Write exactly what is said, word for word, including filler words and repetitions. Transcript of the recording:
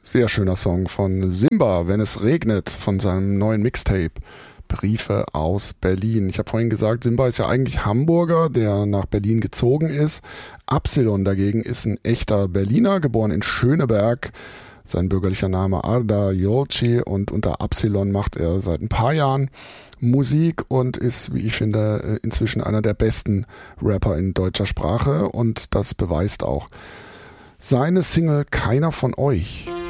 Sehr schöner Song von Simba, Wenn es regnet, von seinem neuen Mixtape Briefe aus Berlin. Ich habe vorhin gesagt, Simba ist ja eigentlich Hamburger, der nach Berlin gezogen ist. Absilon dagegen ist ein echter Berliner, geboren in Schöneberg. Sein bürgerlicher Name Arda Yolci und unter Absilon macht er seit ein paar Jahren Musik und ist, wie ich finde, inzwischen einer der besten Rapper in deutscher Sprache und das beweist auch seine Single Keiner von euch.